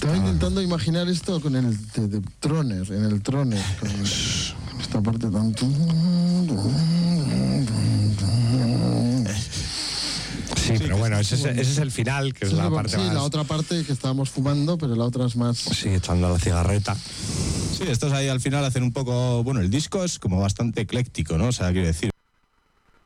Estaba intentando imaginar esto con el de Troner, en el Troner, con esta parte tan... Sí, pero bueno, ese es el final, que es la parte más... Sí, la otra parte que estábamos fumando, pero la otra es más... Sí, echando la cigarreta. Sí, estos ahí al final hacen un poco... Bueno, el disco es como bastante ecléctico, ¿no? O sea, quiero decir...